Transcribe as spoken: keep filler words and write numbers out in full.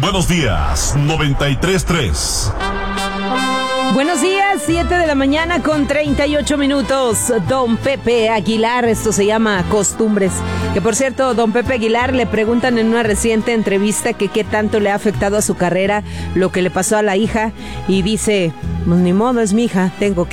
Buenos días, noventa y tres punto tres. Buenos días, siete de la mañana con treinta y ocho minutos. Don Pepe Aguilar, esto se llama Costumbres. Que por cierto, don Pepe Aguilar le preguntan en una reciente entrevista que qué tanto le ha afectado a su carrera lo que le pasó a la hija y dice, pues ni modo, es mi hija, tengo que